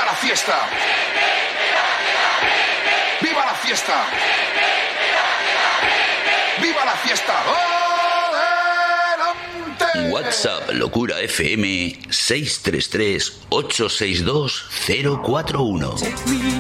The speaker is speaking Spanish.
la fiesta! ¡Viva la fiesta! ¡Viva la fiesta! ¡Adelante! WhatsApp Locura FM 633 862 041.